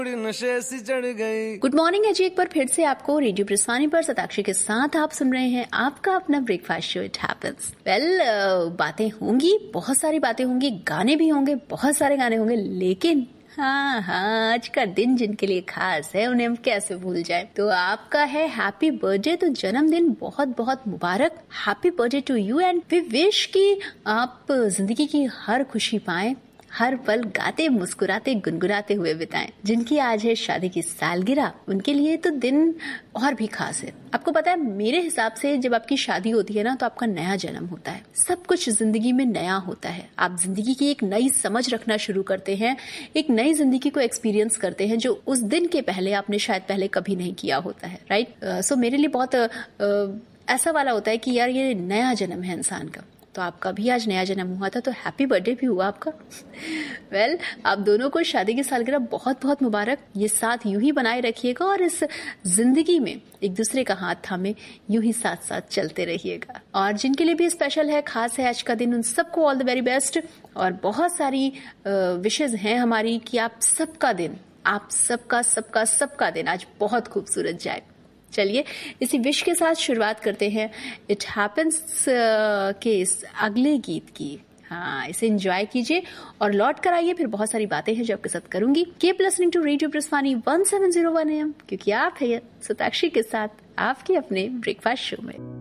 नशे से चढ़ गई। गुड मॉर्निंग है जी, एक बार फिर से आपको रेडियो प्रस्थानी पर सताक्षी के साथ आप सुन रहे हैं आपका अपना ब्रेकफास्ट शो इट हैपेंस। बातें होंगी, बहुत सारी बातें होंगी, गाने भी होंगे, बहुत सारे गाने होंगे, लेकिन हाँ आज का दिन जिनके लिए खास है उन्हें हम कैसे भूल जाए। तो आपका है हैप्पी बर्थडे, तो जन्मदिन बहुत बहुत मुबारक। Happy birthday to you and we wish कि आप जिंदगी की हर खुशी पाएं, हर पल गाते मुस्कुराते गुनगुनाते हुए बिताएं। जिनकी आज है शादी की सालगिरह, उनके लिए तो दिन और भी खास है। आपको पता है, मेरे हिसाब से जब आपकी शादी होती है ना, तो आपका नया जन्म होता है। सब कुछ जिंदगी में नया होता है। आप जिंदगी की एक नई समझ रखना शुरू करते हैं, एक नई जिंदगी को एक्सपीरियंस करते हैं जो उस दिन के पहले आपने शायद पहले कभी नहीं किया होता है। राइट। सो मेरे लिए बहुत ऐसा वाला होता है कि यार ये नया जन्म है इंसान का। तो आपका भी आज नया जन्म हुआ था, तो हैप्पी बर्थडे भी हुआ आपका। आप दोनों को शादी की सालगिरह बहुत बहुत मुबारक। ये साथ यूं ही बनाए रखिएगा और इस जिंदगी में एक दूसरे का हाथ थामे यूं ही साथ साथ चलते रहिएगा। और जिनके लिए भी स्पेशल है, खास है आज का दिन, उन सबको ऑल द वेरी बेस्ट। और बहुत सारी विशेष हैं हमारी कि आप सबका दिन, आप सबका दिन आज बहुत खूबसूरत जाए। चलिए इसी विश के साथ शुरुआत करते हैं इट हैपेंस के इस अगले गीत की। हाँ, इसे एंजॉय कीजिए और लौट कर आइए, फिर बहुत सारी बातें हैं जो आपके साथ करूंगी। Keep listening to radio प्रस्थानी 1701 AM, क्योंकि आप है सताक्षी के साथ आपके अपने ब्रेकफास्ट शो में।